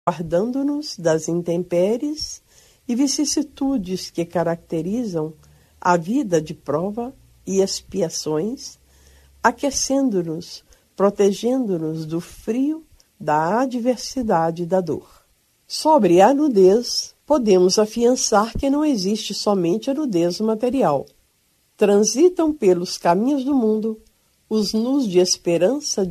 guardando-nos das intempéries e vicissitudes que caracterizam a vida de prova e expiações, aquecendo-nos, protegendo-nos do frio, da adversidade e da dor. Sobre a nudez, podemos afiançar que não existe somente a nudez material. Transitam pelos caminhos do mundo os nus de esperança,